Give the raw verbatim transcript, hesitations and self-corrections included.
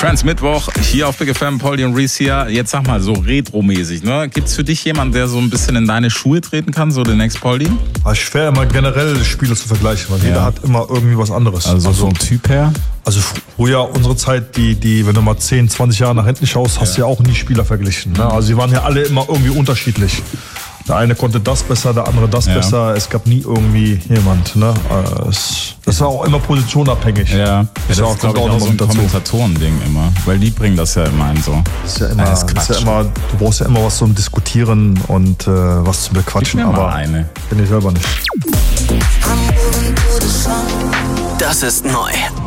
Trans-Mittwoch hier auf Big F M, Poldi und Reese hier. Jetzt sag mal, so retromäßig, ne? Gibt's für dich jemanden, der so ein bisschen in deine Schuhe treten kann, so den Next Poldi? Es ist schwer, immer generell Spiele zu vergleichen, weil ja. jeder hat immer irgendwie was anderes. Also, also vom Typ her? Also früher, unsere Zeit, die, die, wenn du mal zehn, zwanzig Jahre nach hinten schaust, hast du ja. ja auch nie Spieler verglichen. Ne? Also sie waren ja alle immer irgendwie unterschiedlich. Der eine konnte das besser, der andere das ja. besser. Es gab nie irgendwie jemand. Ne? Das war auch immer positionabhängig. Ja, ja das, das ist auch, glaube ich, auch so ein Kommentatoren-Ding immer. Weil die bringen das ja immer ein so. Das ist ja immer, das ist ja immer, du brauchst ja immer was zum Diskutieren und äh, was zum Bequatschen. Gib mir aber mal eine. Bin ich selber nicht. Das ist neu.